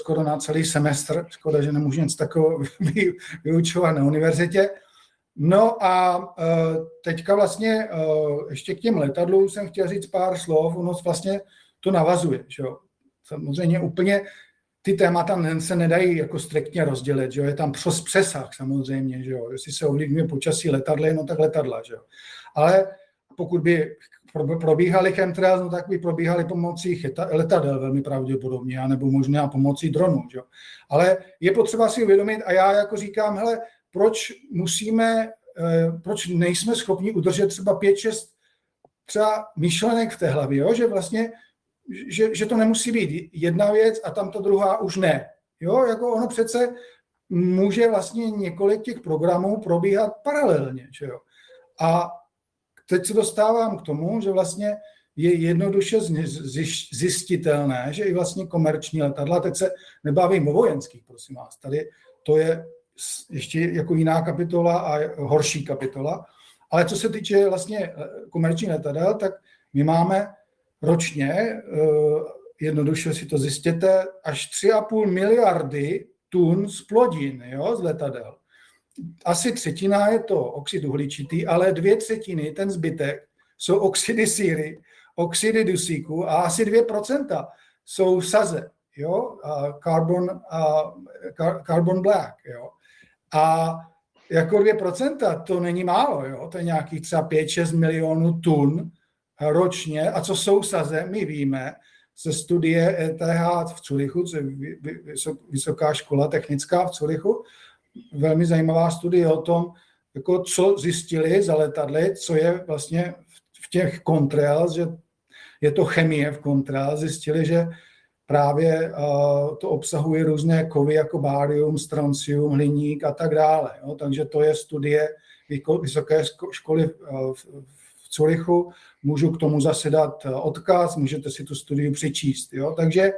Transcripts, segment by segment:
skoro na celý semestr. Škoda, že nemůžu nic takového vyučovat na univerzitě. No a teďka vlastně ještě k těm letadlům jsem chtěl říct pár slov, ono vlastně to navazuje. Že jo? Samozřejmě úplně ty témata se nedají jako striktně rozdělit, že jo? Je tam přesah samozřejmě, že jo? Jestli se ovlivňuje počasí letadly, no tak letadla, že jo? Ale pokud by probíhaly chemtrails, no tak by probíhaly pomocí letadel velmi pravděpodobně, anebo možná pomocí dronů, že jo? Ale je potřeba si uvědomit, a já jako říkám, hele, proč nejsme schopni udržet třeba 5-6 třeba myšlenek v té hlavě, jo? Že vlastně, že to nemusí být jedna věc a tam ta druhá už ne. Jo? Jako ono přece může vlastně několik těch programů probíhat paralelně. Že jo? A teď se dostávám k tomu, že vlastně je jednoduše zjistitelné, že i vlastně komerční letadla, teď se nebavím o vojenských, prosím vás, tady to je ještě jako jiná kapitola a horší kapitola, ale co se týče vlastně komerčních letadel, tak my máme ročně, jednoduše si to zjistěte, až 3,5 miliardy tun splodin, jo, z letadel. Asi třetina je to oxid uhličitý, ale 2/3, ten zbytek, jsou oxidy síry, oxidy dusíku a asi 2% jsou saze, jo, carbon black, jo. A jako 2% to není málo, jo, to je nějakých třeba 5-6 milionů tun ročně. A co jsou saze, my víme ze studie ETH v Curychu, co je vysoká škola technická v Curychu, velmi zajímavá studie o tom, jako co zjistili za letadly, co je vlastně v těch contrails, že je to chemie v contrails, zjistili, že právě to obsahuje různé kovy jako bárium, stroncium, hliník a tak dále. Jo. Takže to je studie vysoké školy v Curychu. Můžu k tomu zase dát odkaz, můžete si tu studii přečíst. Jo. Takže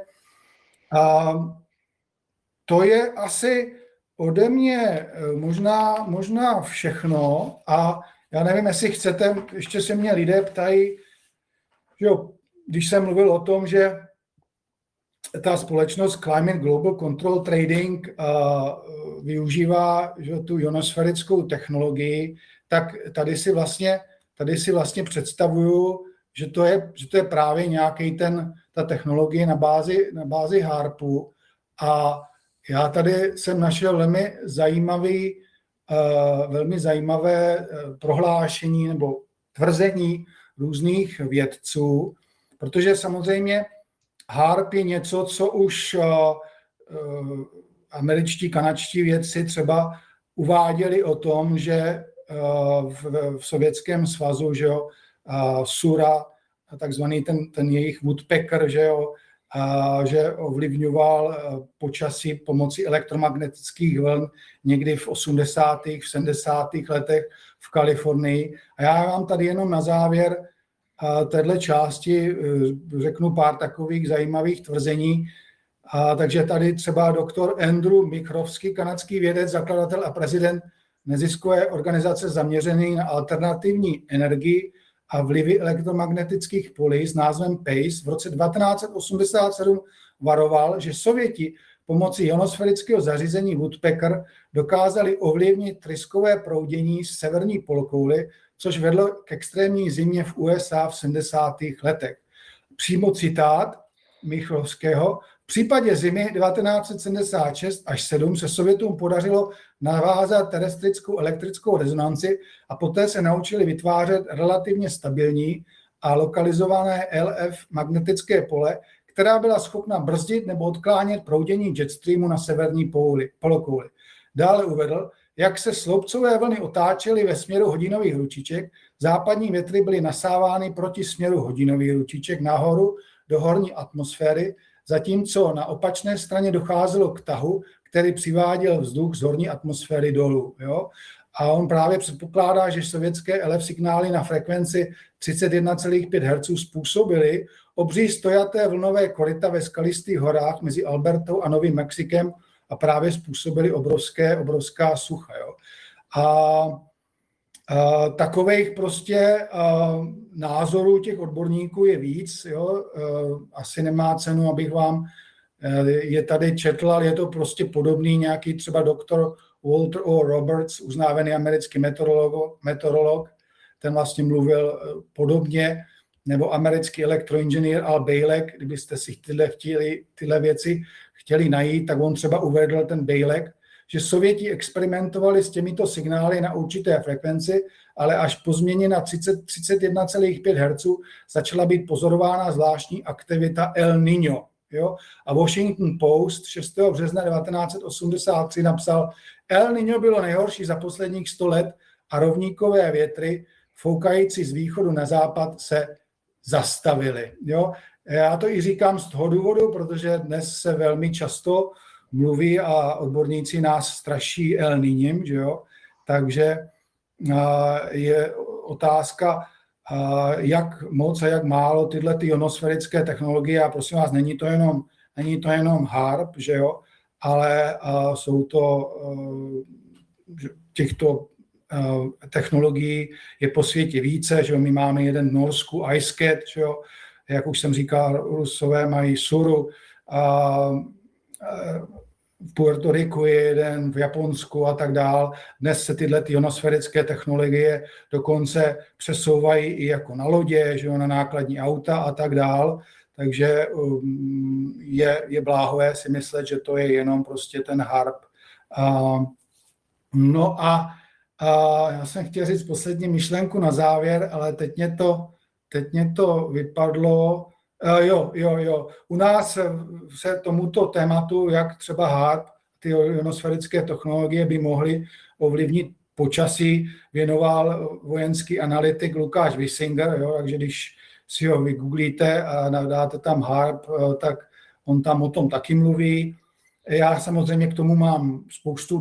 to je asi ode mě možná všechno a já nevím, jestli chcete, ještě se mě lidé ptají, že jo, když jsem mluvil o tom, že ta společnost Climate Global Control Trading využívá, že, tu ionosférickou technologii, tak tady si vlastně představuju, že to je právě nějaký ta technologie na bázi HAARPu. A já tady jsem našel velmi zajímavé prohlášení nebo tvrzení různých vědců, protože samozřejmě HAARP je něco, co už američtí, kanadští vědci třeba uváděli o tom, že v Sovětském svazu, že jo, Sura, takzvaný ten jejich woodpecker, že jo, že ovlivňoval počasí pomocí elektromagnetických vln někdy v 80., v 70. letech v Kalifornii. A já vám tady jenom na závěr téhle části řeknu pár takových zajímavých tvrzení. Takže tady třeba doktor Andrew Michrowski, kanadský vědec, zakladatel a prezident neziskové organizace zaměřené na alternativní energii a vlivy elektromagnetických polí s názvem PACE v roce 1987 varoval, že Sověti pomocí ionosférického zařízení Woodpecker dokázali ovlivnit tryskové proudění z severní polokouli, což vedlo k extrémní zimě v USA v 70. letech. Přímo citát Michlovského. V případě zimy 1976 až 7 se Sovětům podařilo navázat terestrickou elektrickou rezonanci a poté se naučili vytvářet relativně stabilní a lokalizované LF magnetické pole, která byla schopna brzdit nebo odklánět proudění jetstreamu na severní polokouli. Dále uvedl, jak se sloupcové vlny otáčely ve směru hodinových ručiček, západní větry byly nasávány proti směru hodinových ručiček nahoru do horní atmosféry, zatímco na opačné straně docházelo k tahu, který přiváděl vzduch z horní atmosféry dolů. Jo? A on právě předpokládá, že sovětské LF signály na frekvenci 31,5 Hz způsobily obří stojaté vlnové koryta ve skalistých horách mezi Albertou a Novým Mexikem a právě způsobily obrovská sucha. Jo? A takových prostě názorů těch odborníků je víc. Jo? Asi nemá cenu, abych vám je tady četl, ale je to prostě podobný nějaký třeba doktor Walter O. Roberts, uznávaný americký meteorolog, ten vlastně mluvil podobně, nebo americký elektroinženýr Al Bielek, kdybyste si tyhle věci chtěli najít, tak on třeba uvedl ten Bielek, že Sověti experimentovali s těmito signály na určité frekvenci, ale až po změně na 31,5 Hz začala být pozorována zvláštní aktivita El Niño. Jo? A Washington Post 6. března 1983 napsal, El Niño bylo nejhorší za posledních 100 let a rovníkové větry foukající z východu na západ se zastavily. Jo? Já to i říkám z toho důvodu, protože dnes se velmi často mluví a odborníci nás straší El Niñem, že jo? Takže je otázka, jak moc a jak málo tyhle ty ionosférické technologie, a prosím vás, není to jenom HARP, že jo? Ale jsou to těchto technologií je po světě více, že jo? My máme jeden v Norsku, IceCat, že jo? Jak už jsem říkal, Rusové mají Suru, v Puerto Riku je jeden, v Japonsku a tak dál. Dnes se tyhle ionosférické technologie dokonce přesouvají i jako na lodě, že jo, na nákladní auta a tak dál. Takže je bláhové si myslet, že to je jenom prostě ten HARP. No a já jsem chtěl říct poslední myšlenku na závěr, ale teď mě to vypadlo. Jo. U nás se tomuto tématu, jak třeba HARP, ty ionosférické technologie by mohly ovlivnit počasí, věnoval vojenský analytik Lukáš Wissinger, jo, takže když si ho vygooglíte a dáte tam HARP, tak on tam o tom taky mluví. Já samozřejmě k tomu mám spoustu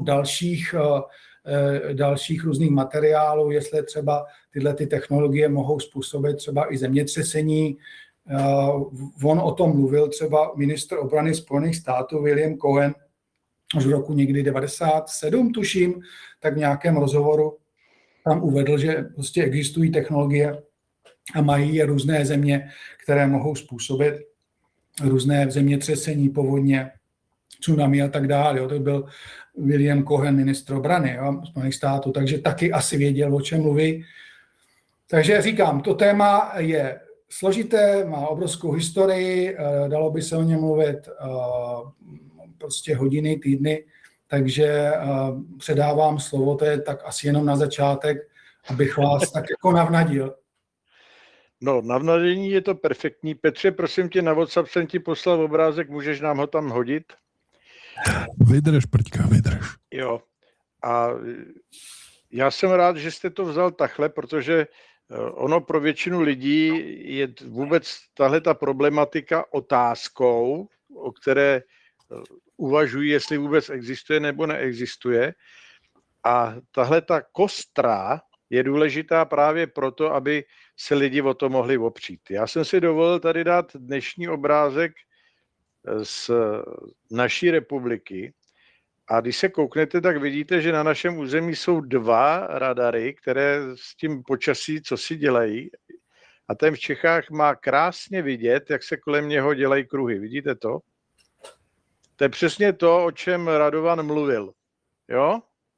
dalších různých materiálů, jestli třeba tyhle ty technologie mohou způsobit třeba i zemětřesení. On o tom mluvil třeba ministr obrany Spojených států William Cohen už v roku někdy 97, tuším, tak v nějakém rozhovoru tam uvedl, že prostě existují technologie a mají je různé země, které mohou způsobit různé zemětřesení, povodně, tsunami a tak dále. Jo. To byl William Cohen, ministr obrany Spojených států, takže taky asi věděl, o čem mluví. Takže říkám, to téma je složité, má obrovskou historii, dalo by se o něm mluvit prostě hodiny, týdny, takže předávám slovo, to je tak asi jenom na začátek, abych vás tak jako navnadil. No, navnadení je to perfektní. Petře, prosím tě, na WhatsApp jsem ti poslal obrázek, můžeš nám ho tam hodit? Vydrž, Prťka, vydrž. Jo, a já jsem rád, že jste to vzal takhle, protože ono pro většinu lidí je vůbec tahle ta problematika otázkou, o které uvažují, jestli vůbec existuje nebo neexistuje. A tahle ta kostra je důležitá právě proto, aby se lidi o to mohli opřít. Já jsem si dovolil tady dát dnešní obrázek z naší republiky. A když se kouknete, tak vidíte, že na našem území jsou 2 radary, které s tím počasí co si dělají. A ten v Čechách má krásně vidět, jak se kolem něho dělají kruhy. Vidíte to? To je přesně to, o čem Radovan mluvil. Jo?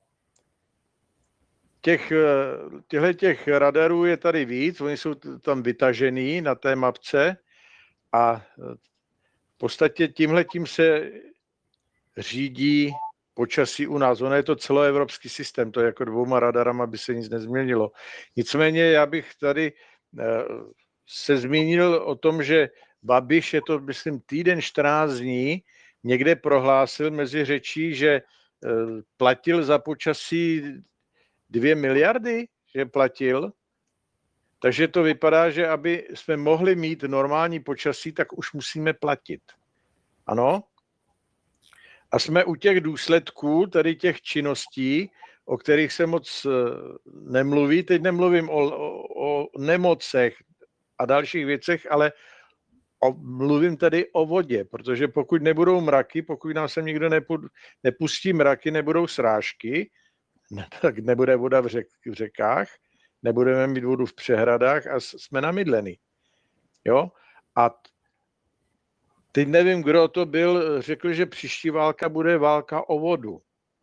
Těch radarů je tady víc, oni jsou tam vytažený na té mapce a v podstatě tímhletím se řídí počasí u nás. Ono je to celoevropský systém, to je jako 2 radarama by se nic nezměnilo. Nicméně já bych tady se zmínil o tom, že Babiš, je to myslím týden 14 dní, někde prohlásil mezi řečí, že platil za počasí 2 miliardy, že platil. Takže to vypadá, že aby jsme mohli mít normální počasí, tak už musíme platit. Ano? A jsme u těch důsledků, tady těch činností, o kterých se moc nemluví. Teď nemluvím o nemocech a dalších věcech, ale mluvím tady o vodě, protože pokud nebudou mraky, pokud nám sem nikdo nepustí mraky, nebudou srážky, tak nebude voda v řekách, nebudeme mít vodu v přehradách a jsme namydleni. Jo? A teď nevím, kdo to byl, řekl, že příští válka bude válka o vodu.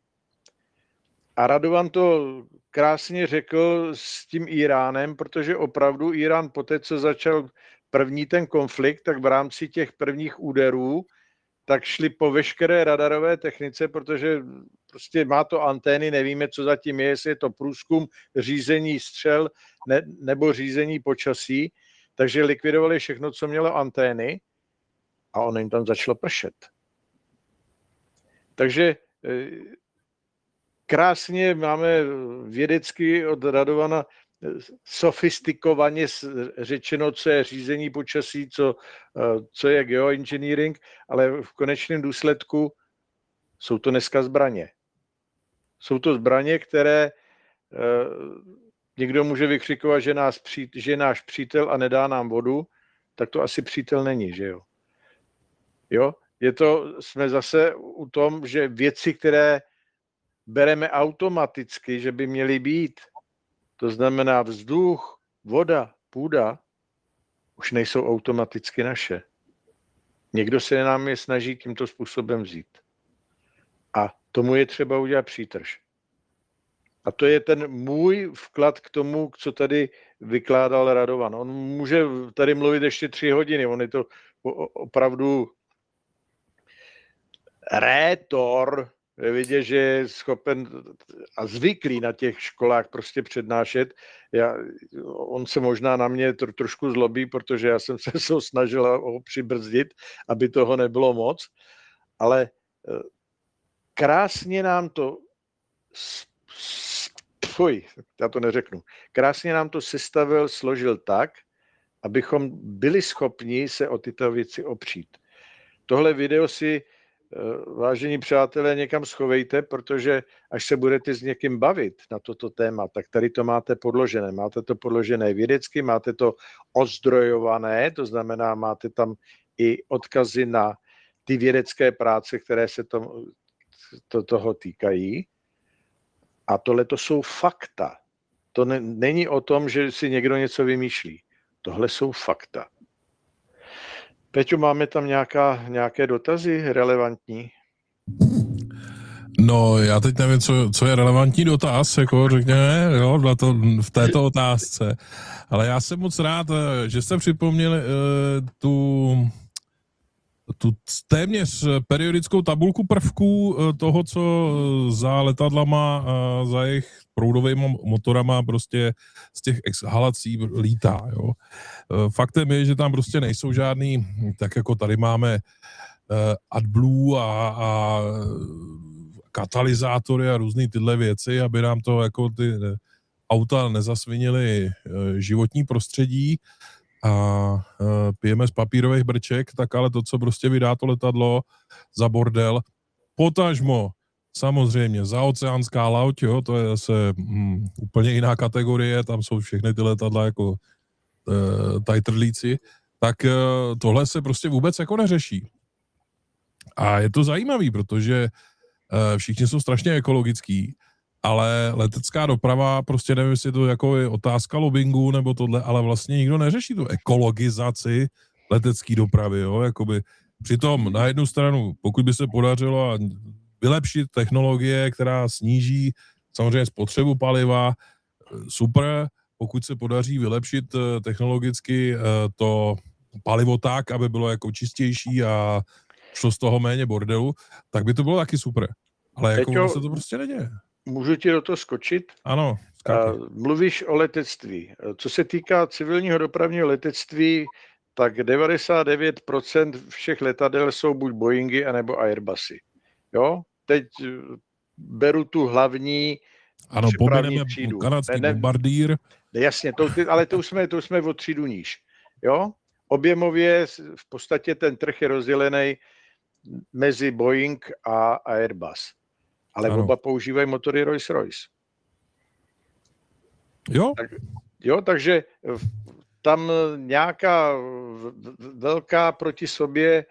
A Radovan to krásně řekl s tím Iránem, protože opravdu Irán poté, co začal první ten konflikt, tak v rámci těch prvních úderů, tak šli po veškeré radarové technice, protože prostě má to antény, nevíme, co zatím je, jestli je to průzkum, řízení střel nebo řízení počasí, takže likvidovali všechno, co mělo antény a ono jim tam začalo pršet. Takže krásně máme vědecky od Radovana sofistikovaně řečeno, co je řízení počasí, co je geoengineering, ale v konečném důsledku jsou to dneska zbraně. Jsou to zbraně, které někdo může vykřikovat, že je náš přítel a nedá nám vodu, tak to asi přítel není, že jo? Jo? Jsme zase u tom, že věci, které bereme automaticky, že by měly být, to znamená vzduch, voda, půda, už nejsou automaticky naše. Někdo se nám je snaží tímto způsobem vzít. A tomu je třeba udělat přítrž. A to je ten můj vklad k tomu, co tady vykládal Radovan. On může tady mluvit ještě 3 hodiny, on je to opravdu rétor, je vidět, že je schopen a zvyklý na těch školách prostě přednášet. On se možná na mě trošku zlobí, protože já jsem se snažil ho přibrzdit, aby toho nebylo moc, ale krásně nám to já to neřeknu. Krásně nám to sestavil, složil tak, abychom byli schopni se o tyto věci opřít. Tohle video si, vážení přátelé, někam schovejte, protože až se budete s někým bavit na toto téma, tak tady to máte podložené. Máte to podložené vědecky, máte to ozdrojované, to znamená, máte tam i odkazy na ty vědecké práce, které se toho týkají. A tohle to jsou fakta. To není o tom, že si někdo něco vymýšlí. Tohle jsou fakta. Peťo, máme tam nějaké dotazy relevantní? No, já teď nevím, co je relevantní dotaz, jako řekněme, jo, v této otázce. Ale já jsem moc rád, že jste připomněli tu téměř periodickou tabulku prvků toho, co za letadlama, za jejich proudovými motorama prostě z těch exhalací lítá. Jo. Faktem je, že tam prostě nejsou žádný, tak jako tady máme AdBlue a katalyzátory a různé tyhle věci, aby nám to jako ty auta nezasvinily životní prostředí a pijeme z papírových brček, tak ale to, co prostě vydá to letadlo za bordel, potažmo samozřejmě zaoceánská loď, jo, to je zase úplně jiná kategorie, tam jsou všechny ty letadla jako tajtrlíci, tak tohle se prostě vůbec jako neřeší. A je to zajímavý, protože všichni jsou strašně ekologický, ale letecká doprava, prostě nevím, jestli to jako je otázka lobbingu nebo tohle, ale vlastně nikdo neřeší tu ekologizaci letecké dopravy, jo, jakoby přitom na jednu stranu, pokud by se podařilo vylepšit technologie, která sníží samozřejmě spotřebu paliva, super, pokud se podaří vylepšit technologicky to palivo tak, aby bylo jako čistější a šlo z toho méně bordelu, tak by to bylo taky super. Ale jako Peťo, se to prostě neděje. Můžu ti do toho skočit? Ano. Mluvíš o letectví. Co se týká civilního dopravního letectví, tak 99% všech letadel jsou buď Boeingy, anebo Airbusy. Jo? Teď beru tu hlavní přepravní třídu. Kanadský bombardír. Jasně, ale to už jsme o třídu níž. Jo? Objemově v podstatě ten trh je rozdělený mezi Boeing a Airbus. Ale oba používají motory Rolls-Royce. Jo? Takže tam nějaká velká proti sobě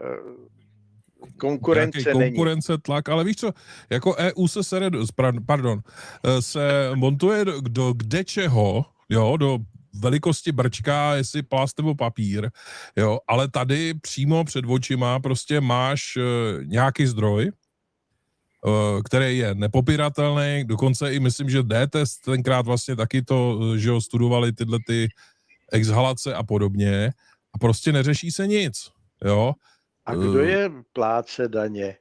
konkurence není. Konkurence, tlak, ale víš co, jako EU se montuje do kdečeho, jo, do velikosti brčka, jestli plast nebo papír, jo, ale tady přímo před očima prostě máš nějaký zdroj, který je nepopiratelný, dokonce i myslím, že D-test tenkrát vlastně taky to, že ho studovali tyhle ty exhalace a podobně a prostě neřeší se nic, jo. A kdo je plátce daně?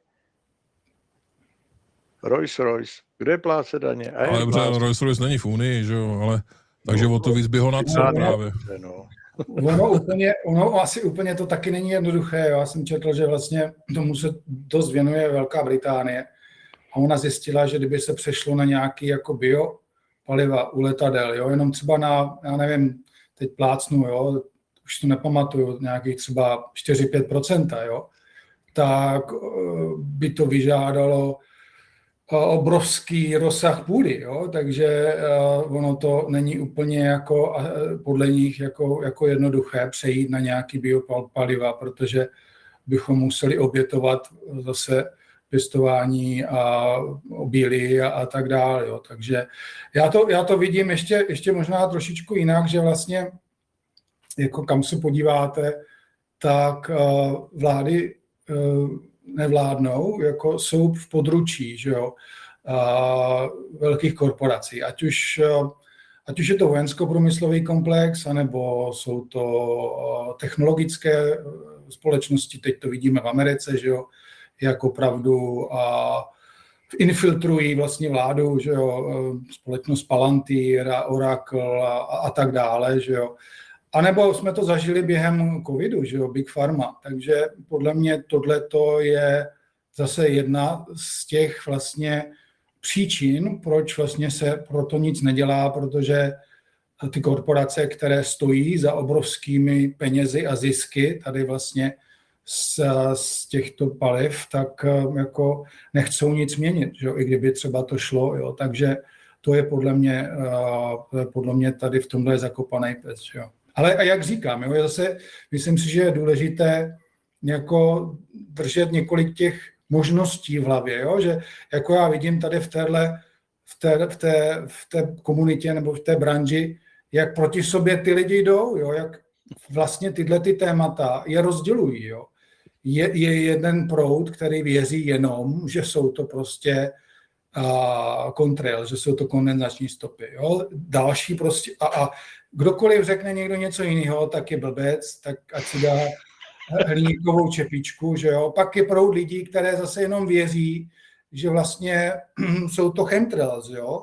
Rolls-Royce. Kdo je plátce daně? A Ale dobře, Rolls-Royce není v Unii, že jo, ale takže o to víc by ho napsal právě. No. Ono asi úplně to taky není jednoduché. Já jsem četl, že vlastně tomu se dost věnuje Velká Británie. A ona zjistila, že kdyby se přešlo na nějaký jako biopaliva u letadel, jo, jenom třeba na, já nevím, teď plácnu, jo, už to nepamatuju, nějakých třeba 4-5%, jo, tak by to vyžádalo obrovský rozsah půdy, jo, takže ono to není úplně jako podle nich jako jednoduché přejít na nějaký biopaliva, protože bychom museli obětovat zase pěstování a obilí a tak dále. Jo. Takže já to vidím ještě možná trošičku jinak, že vlastně jako kam se podíváte, tak vlády nevládnou, jako jsou v područí, že jo, velkých korporací. Ať už je to vojensko-průmyslový komplex, anebo jsou to technologické společnosti, teď to vidíme v Americe, že jo, jak opravdu infiltrují vlastně vládu, že jo, společnost Palantir, Oracle a tak dále, že jo. A nebo jsme to zažili během covidu, že jo, Big Pharma. Takže podle mě tohleto je zase jedna z těch vlastně příčin, proč vlastně se proto nic nedělá, protože ty korporace, které stojí za obrovskými penězi a zisky, tady vlastně z těchto paliv, tak jako nechcou nic měnit, že jo? I kdyby třeba to šlo, jo? Takže to je podle mě tady v tomhle zakopaný pes. Jo? Ale a jak říkám, jo? Zase myslím si, že je důležité jako držet několik těch možností v hlavě, jo? Že jako já vidím tady v té komunitě nebo v té branži, jak proti sobě ty lidi jdou, jo? Jak vlastně tyhle ty témata je rozdělují, jo. Je jeden proud, který věří jenom, že jsou to prostě contrail, že jsou to kondenzační stopy. Jo? Další prostě, a kdokoliv řekne někdo něco jiného, tak je blbec, tak ať si dá hliníkovou čepičku, že jo. Pak je proud lidí, které zase jenom věří, že vlastně jsou to chemtrails, jo.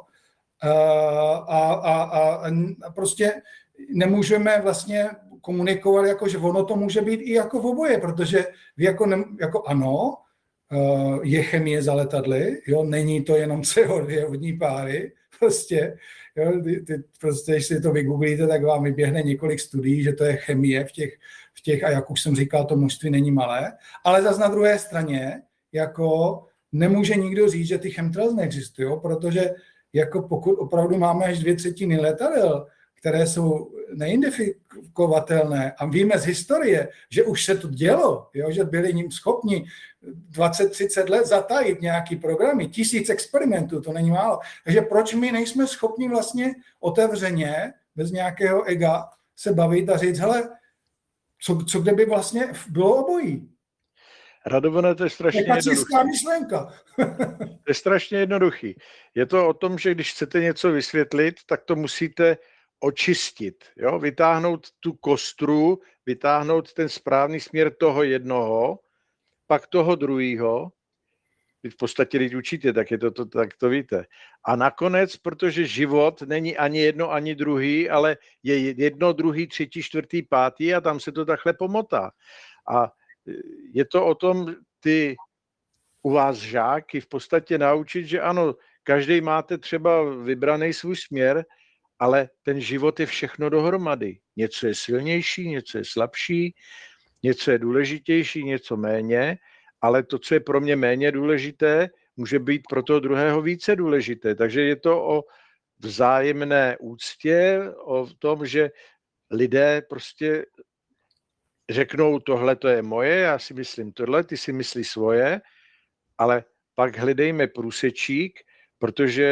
A prostě nemůžeme vlastně komunikovali, jako, že ono to může být i jako v oboje, protože vy jako ano, je chemie za letadly, jo, není to jenom CO2 vodní páry, prostě, jo, prostě, když si to vygooglíte, tak vám vyběhne několik studií, že to je chemie v těch a jak už jsem říkal, to množství není malé, ale zase na druhé straně, jako nemůže nikdo říct, že ty chemtrails neexistují, protože jako pokud opravdu máme až 2/3 letadel, které jsou neidentifikovatelné a víme z historie, že už se to dělo, jo, že byli ním schopni 20-30 let zatajit nějaký programy, 1000 experimentů, to není málo. Takže proč my nejsme schopni vlastně otevřeně, bez nějakého ega, se bavit a říct, hele, co kdyby vlastně bylo obojí? Radovane, to je strašně jednoduchý. Myšlenka. To je strašně jednoduchý. Je to o tom, že když chcete něco vysvětlit, tak to musíte očistit, jo? Vytáhnout tu kostru, vytáhnout ten správný směr toho jednoho, pak toho druhého. Vy v podstatě, když učíte, tak to víte. A nakonec, protože život není ani jedno, ani druhý, ale je jedno, druhý, třetí, čtvrtý, pátý a tam se to takhle pomotá. A je to o tom ty u vás žáky v podstatě naučit, že ano, každý máte třeba vybraný svůj směr, ale ten život je všechno dohromady. Něco je silnější, něco je slabší, něco je důležitější, něco méně, ale to, co je pro mě méně důležité, může být pro toho druhého více důležité. Takže je to o vzájemné úctě, o tom, že lidé prostě řeknou, tohle to je moje, já si myslím tohle, ty si myslíš svoje, ale pak hledejme průsečík, protože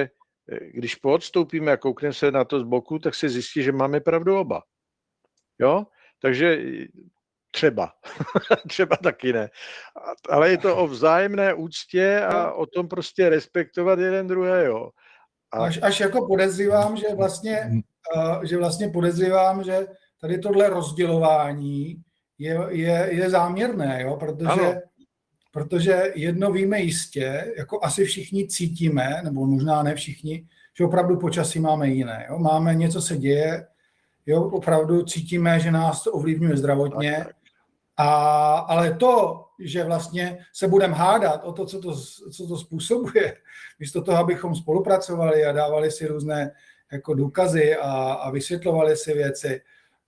když poodstoupíme a koukneme se na to z boku, tak se zjistí, že máme pravdu oba. Jo? Takže třeba. Třeba taky ne. Ale je to o vzájemné úctě a o tom prostě respektovat jeden druhého. Až jako podezřívám, že vlastně podezřívám, že tady tohle rozdělování je záměrné, jo? Protože jedno víme jistě, jako asi všichni cítíme, nebo možná ne všichni, že opravdu počasí máme jiné. Jo? Máme něco se děje, jo? Opravdu cítíme, že nás to ovlivňuje zdravotně, tak. Ale to, že vlastně se budeme hádat o to, co to způsobuje, místo toho, abychom spolupracovali a dávali si různé jako důkazy a vysvětlovali si věci,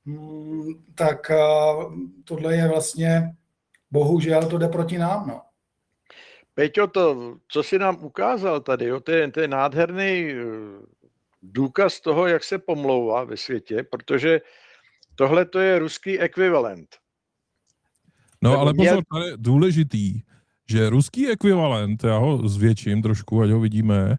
tak tohle je vlastně, bohužel, to jde proti nám. No. Peťo, to, co jsi nám ukázal tady, jo, to je nádherný důkaz toho, jak se pomlouvá ve světě, protože tohle to je ruský ekvivalent. No ale pozor, tady je důležitý, že ruský ekvivalent, já ho zvětším trošku, ať ho vidíme,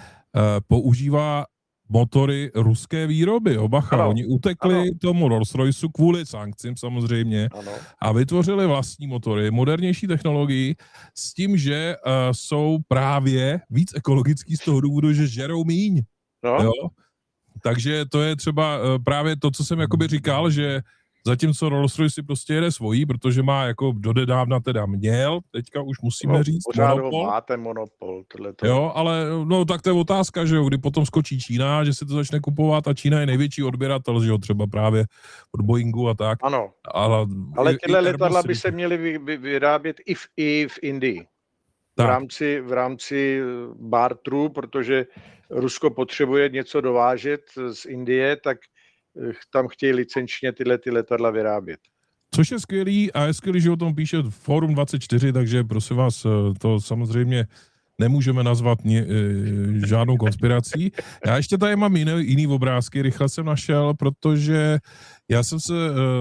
používá motory ruské výroby. Bacha, ano, oni utekli ano. tomu Rolls-Royceu kvůli sankcím samozřejmě Ano. a vytvořili vlastní motory, modernější technologii s tím, že jsou právě víc ekologický z toho důvodu, že žerou míň. No. Jo? Takže to je třeba právě to, co jsem jakoby říkal, že zatímco Rolls-Royce si prostě jede svojí, protože má jako dodedávna teda měl, teďka už musíme říct monopol. Máte monopol. Tohleto. Jo, ale no tak to je otázka, že jo, kdy potom skočí Čína, že si to začne kupovat a Čína je největší odběratel, že jo, třeba právě od Boeingu a tak. Ano, ale tyhle letadla by se měly vyrábět i v Indii. V rámci barteru, protože Rusko potřebuje něco dovážet z Indie, tak tam chtějí licenčně tyhle letadla vyrábět. Což je skvělý a je skvělý, že o tom píše Forum 24, takže prosím vás, to samozřejmě nemůžeme nazvat žádnou konspirací. Já ještě tady mám jiný obrázky, rychle jsem našel, protože já jsem se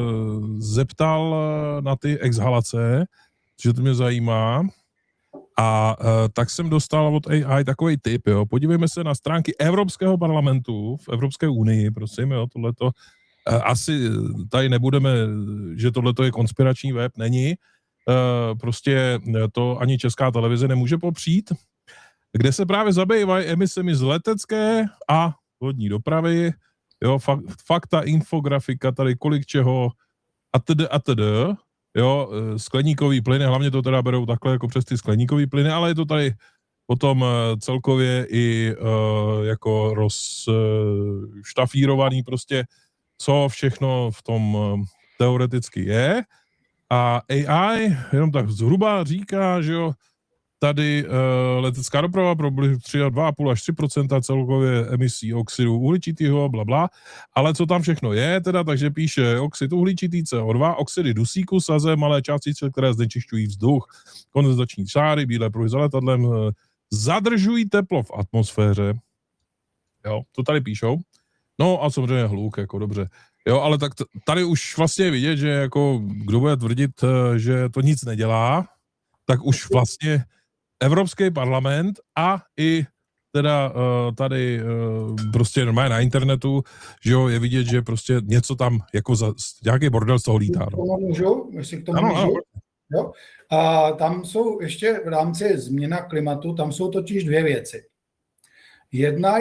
zeptal na ty exhalace, že to mě zajímá. A tak jsem dostal od AI takový tip, jo. Podívejme se na stránky Evropského parlamentu v Evropské unii, prosím, jo, tohleto. Asi tady nebudeme, že tohleto je konspirační web, není. Prostě to ani Česká televize nemůže popřít, kde se právě zabývají emisemi z letecké a vodní dopravy, jo, fakta, infografika, tady kolik čeho atd. Jo, skleníkový plyny, hlavně to teda berou takhle jako přes ty skleníkový plyny, ale je to tady potom celkově i jako rozštafírovaný prostě, co všechno v tom teoreticky je. A AI jenom tak zhruba říká, že jo, tady letecká doprava pro 2,5 až 3% celkově emisí oxidu uhličitého, blabla, ale co tam všechno je, teda, takže píše oxid uhličitý, CO2, oxidy dusíku, saze, malé částice, které znečišťují vzduch, kondenzační čáry, bílé pruhy za letadlem, zadržují teplo v atmosféře, jo, to tady píšou, no a samozřejmě hluk, jako dobře, jo, ale tak tady už vlastně je vidět, že jako kdo bude tvrdit, že to nic nedělá, tak už vlastně Evropský parlament a i teda tady prostě normálně na internetu, že jo, je vidět, že prostě něco tam jako nějaký bordel z toho lítá. No. Jestli k tomu můžu? Jo? A tam jsou ještě v rámci změna klimatu, tam jsou totiž dvě věci. Jedna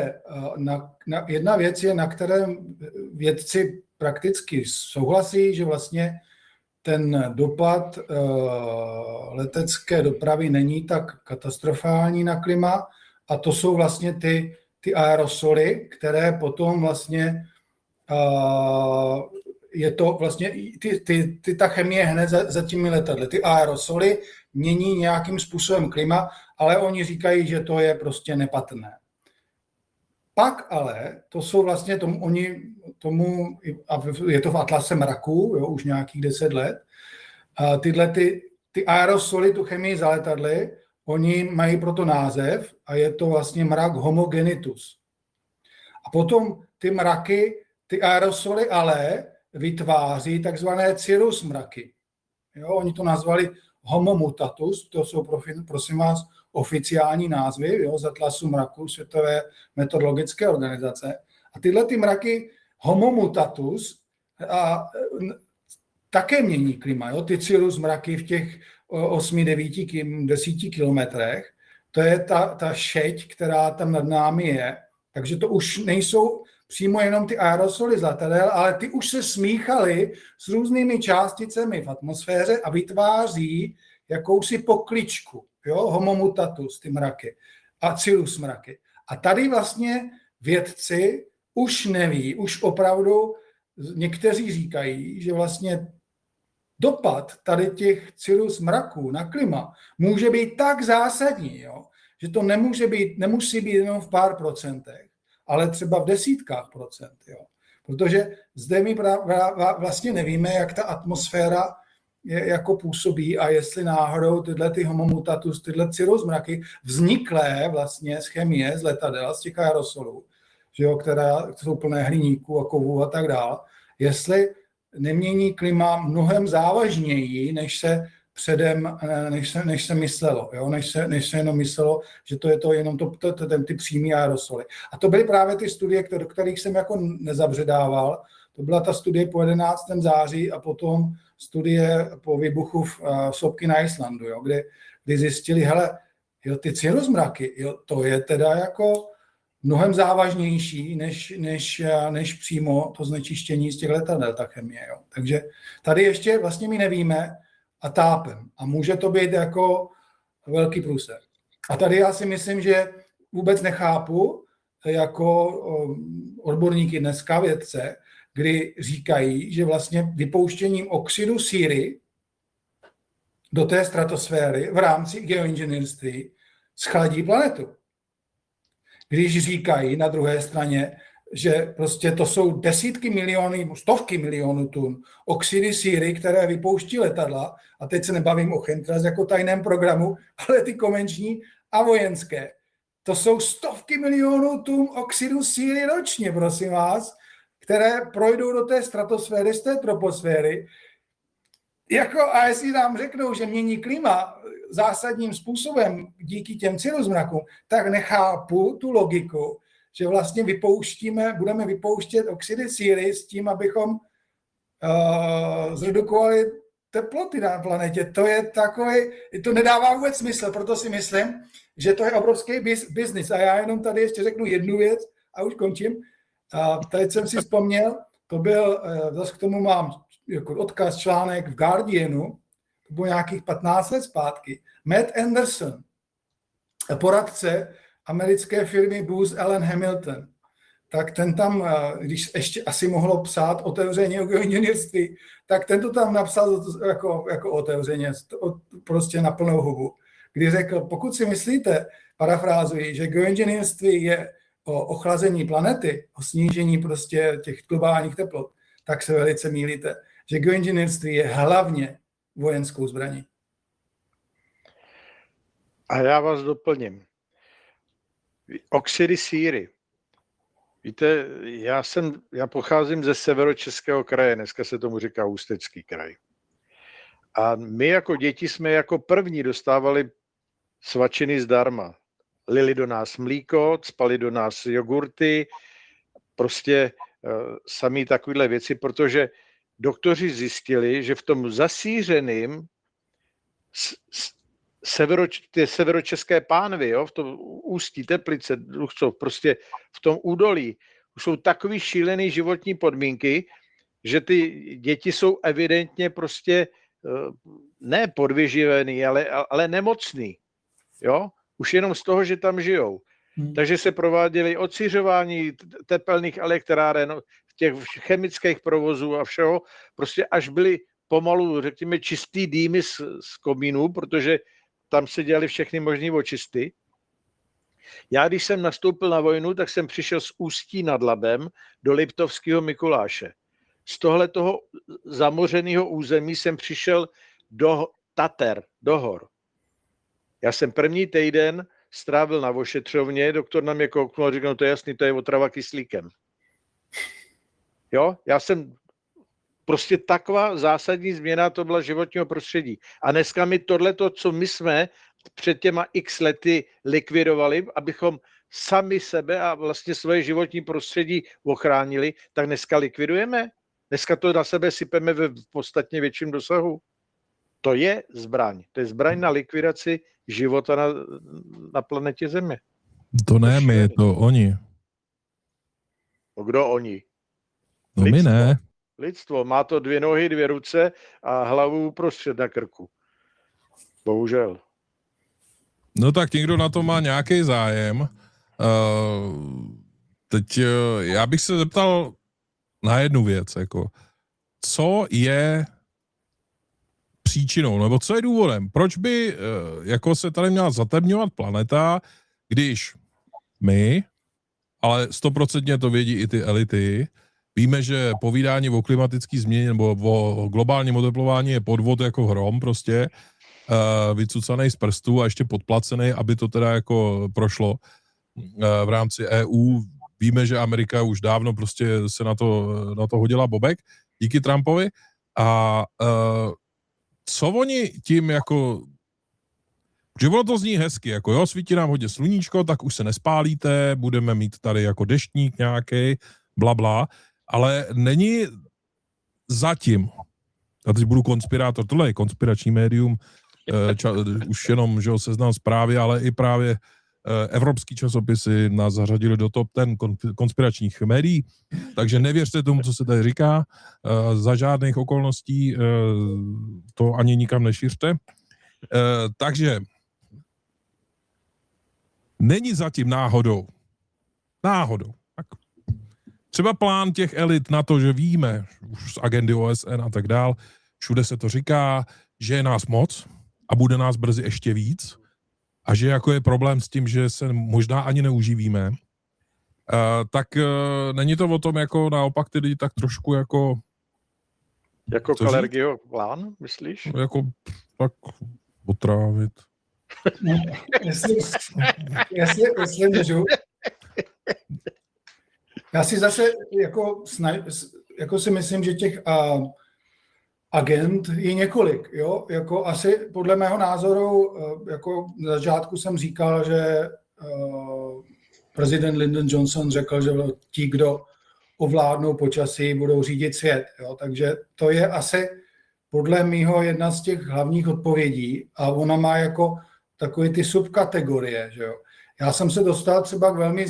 věc je, na kterém vědci prakticky souhlasí, že vlastně ten dopad letecké dopravy není tak katastrofální na klima a to jsou vlastně ty aerosoly, které potom vlastně je to vlastně ta chemie hned za těmi letadly. Ty aerosoly mění nějakým způsobem klima, ale oni říkají, že to je prostě nepatrné. Pak ale, to jsou vlastně a je to v atlase mraků, jo, už nějakých 10 let, a ty aerosoly, tu chemii za letadly, oni mají proto název a je to vlastně mrak homogenitus. A potom ty mraky, ty aerosoly ale vytváří takzvané cirrus mraky. Jo, oni to nazvali homomutatus, to jsou prosím vás oficiální názvy, jo, z Atlasu mraku Světové meteorologické organizace. A tyhle ty mraky Homo mutatus také mění klima. Jo? Ty cirrus mraky v těch 8, 9, 10 kilometrech, to je ta šeť, která tam nad námi je. Takže to už nejsou přímo jenom ty aerosoly z letadel, ale ty už se smíchaly s různými částicemi v atmosféře a vytváří jakousi pokličku. Jo? Homo mutatus, ty mraky a cirrus mraky. A tady vlastně vědci už neví, už opravdu někteří říkají, že vlastně dopad tady těch cirrus mraků na klima může být tak zásadní, jo, že to nemusí být jenom v pár procentech, ale třeba v desítkách procent. Jo. Protože zde my vlastně nevíme, jak ta atmosféra jako působí a jestli náhodou tyhle ty Homo mutatus, tyhle cirrus mraky vzniklé vlastně z chemie, z letadel, z těch aerosolů, že jo, která jsou plné hliníků a kovů a tak dále, jestli nemění klima mnohem závažněji, než se předem, než se myslelo, jo? Než se jenom myslelo, že to je to jenom ty přímý aerosoly. A to byly právě ty studie, do kterých jsem jako nezabředával. To byla ta studie po 11. září a potom studie po výbuchu v sopky na Islandu, jo? Kdy zjistili, hele, jo, ty cirrus mraky, jo, to je teda jako mnohem závažnější, než přímo to znečištění z těch letadel, ta chemie. Jo. Takže tady ještě vlastně my nevíme a tápem. A může to být jako velký průser. A tady já si myslím, že vůbec nechápu jako odborníky dneska, vědce, kdy říkají, že vlastně vypouštěním oxidu síry do té stratosféry v rámci geoinženýrství schladí planetu. Když říkají na druhé straně, že prostě to jsou desítky milionů, stovky milionů tun oxidy síry, které vypouští letadla, a teď se nebavím o chemtrails jako tajném programu, ale ty konvenční a vojenské. To jsou stovky milionů tun oxidu síry ročně, prosím vás, které projdou do té stratosféry, z té troposféry. Jako, a jestli nám řeknou, že mění klima zásadním způsobem díky těm cirrus mrakům, tak nechápu tu logiku, že vlastně budeme vypouštět oxidy síry s tím, abychom zredukovali teploty na planetě. To je to nedává vůbec smysl, proto si myslím, že to je obrovský biznis. A já jenom tady ještě řeknu jednu věc a už končím. Teď jsem si vzpomněl, to byl, zase k tomu mám jako odkaz, článek v Guardianu, to bylo nějakých 15 let zpátky, Matt Anderson, poradce americké firmy Booz Allen Hamilton, tak ten tam, když ještě asi mohlo psát otevřeně o geoinženýrství, tak ten to tam napsal jako otevřeně, prostě na plnou hubu, kdy řekl, pokud si myslíte, parafrázuji, že geoinženýrství je o ochlazení planety, o snížení prostě těch globálních teplot, tak se velice mýlíte, že geoinženýrství je hlavně vojenskou zbraní. A já vás doplním. Oxidy síry. Víte, já pocházím ze Severočeského kraje, dneska se tomu říká Ústecký kraj. A my jako děti jsme jako první dostávali svačiny zdarma. Lili do nás mlíko, cpali do nás jogurty, prostě samý takovéhle věci, protože doktoři zjistili, že v tom zasířeném severočeské pánvi, jo, v tom Ústí, Teplice, Duchcov, prostě v tom údolí, už jsou takový šílený životní podmínky, že ty děti jsou evidentně prostě ne podvyživený, ale nemocný. Jo? Už jenom z toho, že tam žijou. Takže se prováděly odsiřování tepelných elektráren, těch chemických provozů a všeho, prostě až byly pomalu, řekněme, čistý dýmy z komínů, protože tam se dělaly všechny možný očisty. Já, když jsem nastoupil na vojnu, tak jsem přišel z Ústí nad Labem do Liptovského Mikuláše. Z tohletoho zamořeného území jsem přišel do Tater, do hor. Já jsem první týden strávil na ošetřovně, doktor na mě kouknul a říkal, no to je jasný, to je otrava kyslíkem. Jo, já jsem Prostě taková zásadní změna to byla životního prostředí. A dneska my tohleto, co my jsme před těma x lety likvidovali, abychom sami sebe a vlastně svoje životní prostředí ochránili, tak dneska likvidujeme. Dneska to na sebe sypeme v podstatně větším dosahu. To je zbraň. To je zbraň na likvidaci života na planetě Země. To ne my, to oni. No kdo oni? No my ne. Lidstvo. Má to 2 nohy, 2 ruce a hlavu uprostřed na krku. Bohužel. No tak někdo na to má nějaký zájem. Teď já bych se zeptal na jednu věc, jako co je příčinou, nebo co je důvodem, proč by jako se tady měla zatemňovat planeta, když my, ale 100% to vědí i ty elity, víme, že povídání o klimatické změně nebo o globálním oteplování je podvod jako hrom prostě, vycucanej z prstů a ještě podplacený, aby to teda jako prošlo v rámci EU. Víme, že Amerika už dávno prostě se na to hodila bobek díky Trumpovi a co oni tím jako, že ono to zní hezky, jako jo, svítí nám hodně sluníčko, tak už se nespálíte, budeme mít tady jako deštník nějaký, blabla, ale není zatím, a teď budu konspirátor, tohle je konspirační médium, už jenom, že Seznam Zprávy, ale i právě evropský časopisy nás zařadili do top 10 konspiračních médií, takže nevěřte tomu, co se tady říká, za žádných okolností to ani nikam nešířte. Takže není zatím náhodou, tak třeba plán těch elit na to, že víme už z agendy OSN a tak dál, všude se to říká, že je nás moc a bude nás brzy ještě víc a že jako je problém s tím, že se možná ani neuživíme, tak není to o tom jako naopak ty lidi tak trošku jako... Jako Kalergiho plán, myslíš? Jako tak otrávit. No, jestli můžu. Já si zase jako si myslím, že těch agent je několik. Jo? Jako asi podle mého názoru, jako na začátku jsem říkal, že prezident Lyndon Johnson řekl, že ti, kdo ovládnou počasí, budou řídit svět. Jo? Takže to je asi podle mého jedna z těch hlavních odpovědí a ona má jako takové ty subkategorie. Že jo? Já jsem se dostal třeba k velmi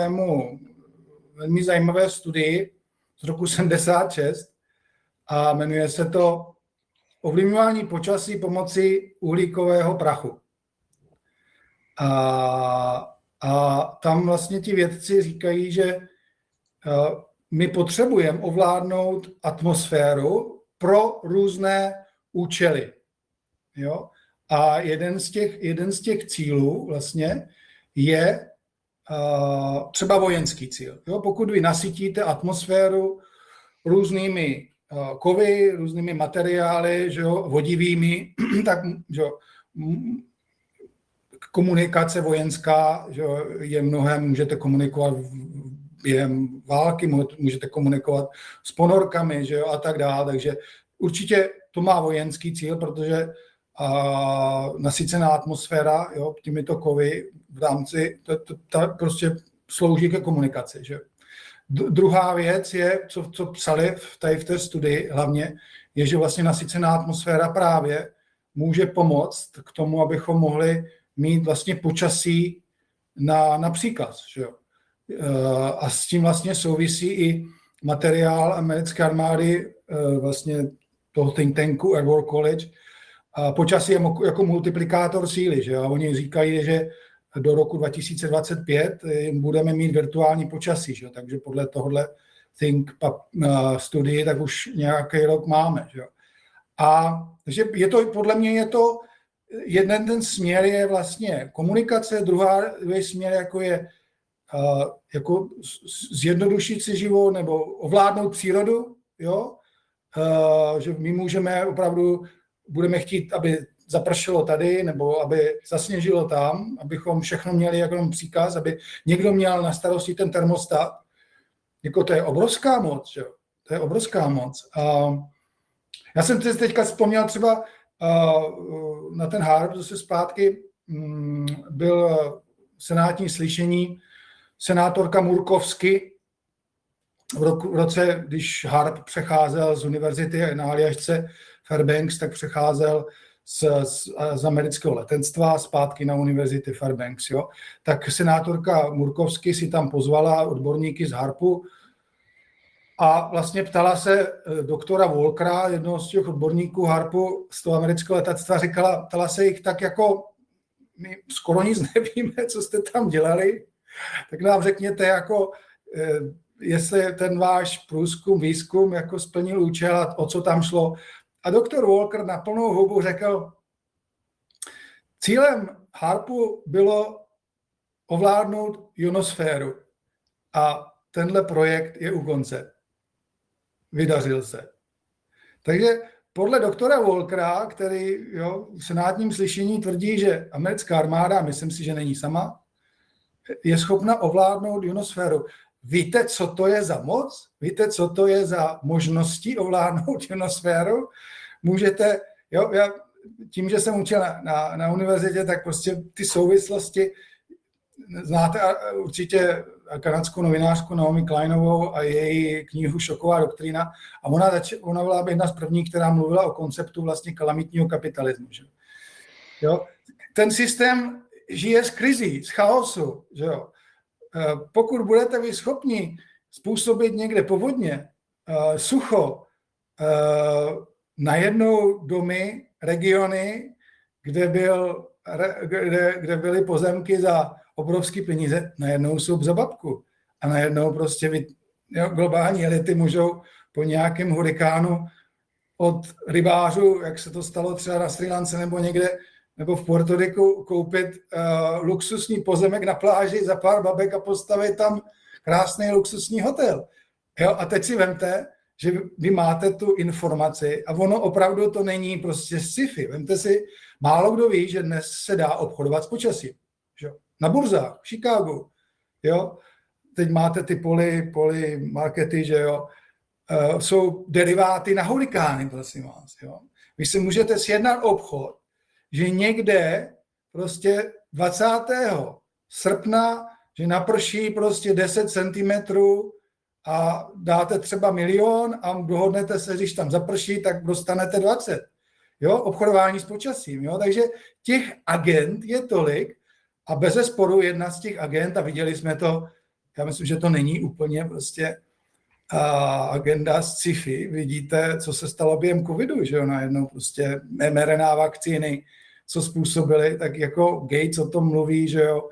zajímavé studii z roku 76 a jmenuje se to Ovlivňování počasí pomocí uhlíkového prachu. A tam vlastně ti vědci říkají, že my potřebujeme ovládnout atmosféru pro různé účely. Jo? A jeden z těch cílů vlastně je třeba vojenský cíl. Jo? Pokud vy nasytíte atmosféru různými kovy, různými materiály, že jo, vodivými, tak že jo, komunikace vojenská, že jo, je mnohem, můžete komunikovat během války, můžete komunikovat s ponorkami, že jo, a tak dále. Takže určitě to má vojenský cíl, protože nasycená atmosféra, jo, těmito kovy v rámci, ta prostě slouží ke komunikaci. Že? Druhá věc je, co psali tady v té studii hlavně, je, že vlastně nasycená atmosféra právě může pomoct k tomu, abychom mohli mít vlastně počasí na příkaz. Že? A s tím vlastně souvisí i materiál americké armády, vlastně toho think tanku Air War College. A počasí je jako multiplikátor síly. Že? A oni říkají, že do roku 2025 budeme mít virtuální počasí. Že? Takže podle tohohle think studii tak už nějaký rok máme. Že? A takže podle mě je to, jeden ten směr je vlastně komunikace, druhý směr jako je jako zjednodušit si život nebo ovládnout přírodu, jo? Že my můžeme opravdu, budeme chtít, aby zapršelo tady, nebo aby zasněžilo tam, abychom všechno měli jako příkaz, aby někdo měl na starosti ten termostat. Jako to je obrovská moc, že? To je obrovská moc. Já jsem si teďka vzpomněl třeba na ten Harp, zase zpátky byl senátní slyšení, senátorka Murkovsky v roce, když Harp přecházel z univerzity na Aljašce Fairbanks, tak přecházel z amerického letenstva zpátky na univerzity Fairbanks. Jo? Tak senátorka Murkovsky si tam pozvala odborníky z Harpu a vlastně ptala se doktora Walkera, jednoho z těch odborníků Harpu z toho amerického letectva, ptala se jich tak jako, my skoro nic nevíme, co jste tam dělali, tak nám řekněte jako, jestli ten váš průzkum, výzkum jako splnil účel a o co tam šlo. A doktor Walker na plnou hubu řekl, cílem Harpu bylo ovládnout ionosféru a tenhle projekt je u konce. Vydařil se. Takže podle doktora Walkera, který v senátním slyšení tvrdí, že americká armáda, myslím si, že není sama, je schopna ovládnout ionosféru. Víte, co to je za moc? Víte, co to je za možnosti ovládnout ionosféru? Můžete, já tím, že jsem učil na univerzitě, tak prostě ty souvislosti znáte určitě kanadskou novinářku Naomi Kleinovou a její knihu Šoková doktrína. A ona byla jedna z prvních, která mluvila o konceptu vlastně kalamitního kapitalismu. Že? Jo? Ten systém žije z krizí, z chaosu. Že jo? Pokud budete vy schopni způsobit někde povodně, sucho, najednou domy, regiony, kde byly pozemky za obrovský peníze, najednou jsou za babku. A najednou prostě globální elity můžou po nějakém hurikánu od rybářů, jak se to stalo třeba na Srí Lance nebo někde, nebo v Puerto Riku, koupit luxusní pozemek na pláži za pár babek a postavit tam krásný luxusní hotel. Jo? A teď si vemte, že vy máte tu informaci a ono opravdu to není prostě sci-fi. Vemte si, málo kdo ví, že dnes se dá obchodovat s počasím. Že? Na burzách, v Chicagu. Jo? Teď máte ty polymarkety, že jo? Jsou deriváty na hurikány, prosím vás. Jo? Vy si můžete sjednat obchod, že někde prostě 20. srpna, že naprší prostě 10 cm a dáte třeba 1 000 000 a dohodnete se, když tam zaprší, tak dostanete 20. Jo, obchodování s počasím. Jo? Takže těch agent je tolik a bezesporu jedna z těch agent, a viděli jsme to, já myslím, že to není úplně prostě agenda z sci-fi. Vidíte, co se stalo během covidu, že jo, najednou prostě mRNA vakcíny, co způsobily, tak jako Gates o tom mluví, že jo.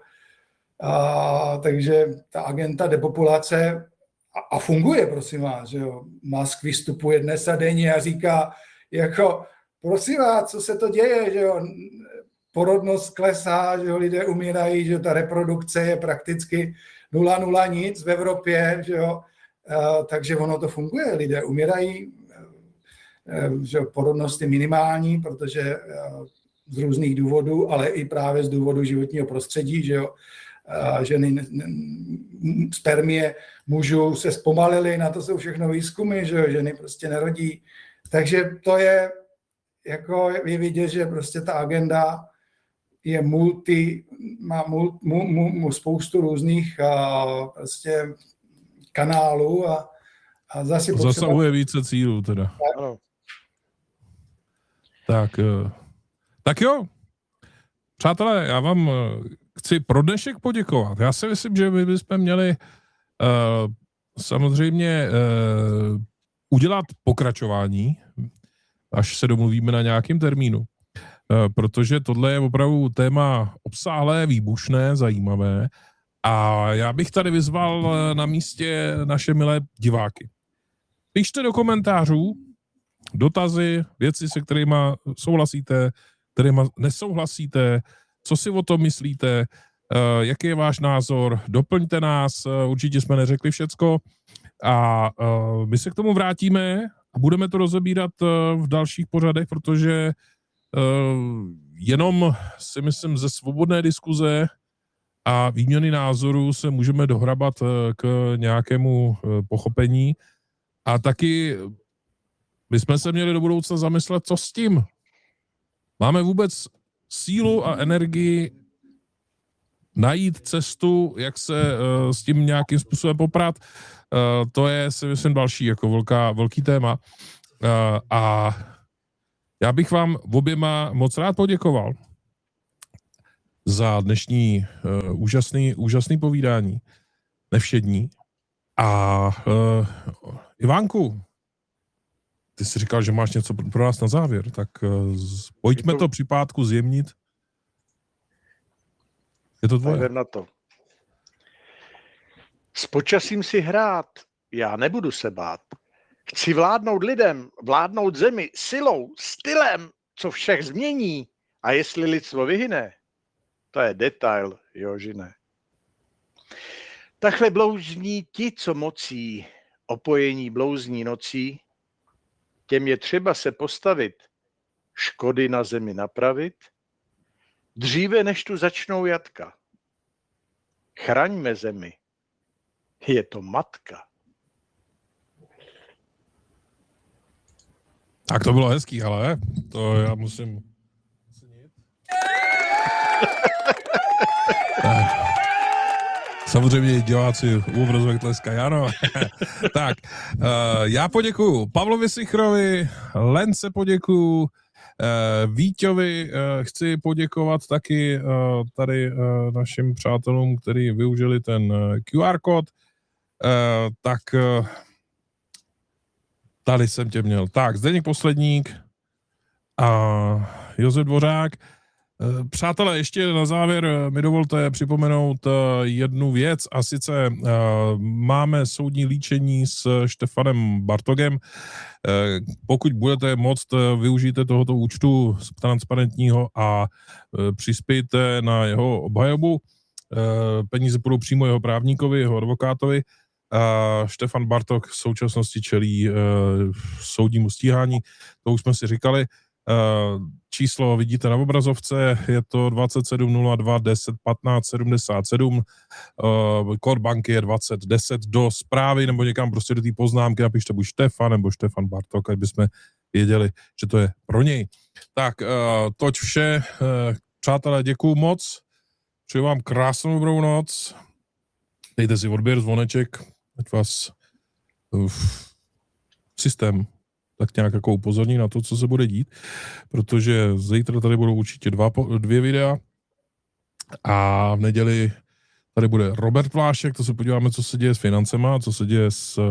Takže ta agenda depopulace a funguje, prosím vás, že jo. Musk vystupuje dnes a denně a říká, jako, prosím vás, co se to děje, že jo. Porodnost klesá, že jo, lidé umírají, že jo, ta reprodukce je prakticky 0,0 nic v Evropě, že jo. Takže ono to funguje, lidé umírají, že porodnost je minimální, protože z různých důvodů, ale i právě z důvodu životního prostředí, že jo, ženy, spermie mužů se zpomalily, na to jsou všechno výzkumy, že jo, ženy prostě nerodí. Takže to je, jako je vidět, že prostě ta agenda je má spoustu různých prostě kanálů a zase zasahuje více cílů teda. Ano. Tak jo. Přátelé, já vám chci pro dnešek poděkovat. Já si myslím, že my bychom měli samozřejmě udělat pokračování, až se domluvíme na nějakém termínu. Protože tohle je opravdu téma obsáhlé, výbušné, zajímavé. A já bych tady vyzval na místě naše milé diváky. Pište do komentářů dotazy, věci, se kterými souhlasíte, kterými nesouhlasíte, co si o tom myslíte, jaký je váš názor, doplňte nás, určitě jsme neřekli všecko a my se k tomu vrátíme a budeme to rozebírat v dalších pořadech, protože jenom si myslím ze svobodné diskuze a výměny názorů se můžeme dohrabat k nějakému pochopení A taky bychom se měli do budoucna zamyslet, co s tím. Máme vůbec sílu a energii najít cestu, jak se s tím nějakým způsobem poprat. To je, si myslím, další jako velký téma. A já bych vám oběma moc rád poděkoval za dnešní úžasný povídání, nevšední. A Ivánku, ty jsi říkal, že máš něco pro nás na závěr, tak pojďme to při pátku zjemnit. Je to tvoje? Na to. S počasím si hrát, já nebudu se bát. Chci vládnout lidem, vládnout zemi, silou, stylem, co všech změní. A jestli lidstvo vyhyne, to je detail, Jožine. Takhle blouzní ti, co mocí, opojení blouzní nocí, těm je třeba se postavit, škody na zemi napravit, dříve než tu začnou jatka. Chraňme zemi, je to matka. Tak to bylo hezký, ale to já musím ocenit. Samozřejmě diváci u obrazovek tleskají, ano. Tak, já poděkuju Pavlovi Sichrovi, Lence poděkuju, Víťovi chci poděkovat taky tady našim přátelům, kteří využili ten QR kód. Tak tady jsem tě měl. Tak, Zdeněk Posledník a Josef Dvořák. Přátelé, ještě na závěr mi dovolte připomenout jednu věc, a sice máme soudní líčení s Štefanem Bartogem. Pokud budete moct, využijte tohoto účtu transparentního a přispějte na jeho obhajobu. Peníze půjdou přímo jeho právníkovi, jeho advokátovi. Štefan Bartok v současnosti čelí soudnímu stíhání, to už jsme si říkali. Číslo vidíte na obrazovce, je to 2702 10 15 77, kód banky je 2010, do zprávy nebo někam prostě do té poznámky napište buď Štefan nebo Štefan Bartok, ať bychom věděli, že to je pro něj. Tak, toť vše, přátelé, děkuju moc, přeju vám krásnou dobrou noc, dejte si odběr, zvoneček, ať vás systém tak nějak jako upozorní na to, co se bude dít, protože zítra tady budou určitě dvě videa a v neděli tady bude Robert Vlášek, to se podíváme, co se děje s financema, co se děje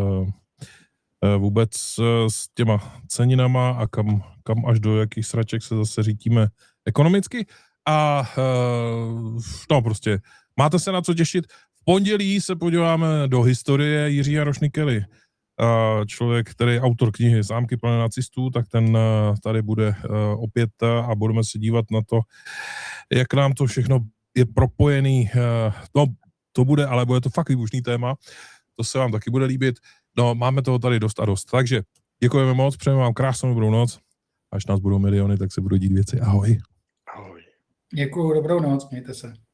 vůbec s těma ceninama a kam až do jakých sraček se zase řítíme ekonomicky a no prostě máte se na co těšit. V pondělí se podíváme do historie Jiřího Rošnikely. Člověk, který je autor knihy Zámky plné nacistů, tak ten tady bude opět a budeme se dívat na to, jak nám to všechno je propojený. No, to bude, ale bude to fakt výbušný téma. To se vám taky bude líbit. No, máme toho tady dost a dost. Takže děkujeme moc, přejeme vám krásnou dobrou noc. Až nás budou miliony, tak se budou dít věci. Ahoj. Ahoj. Děkuju, dobrou noc, mějte se.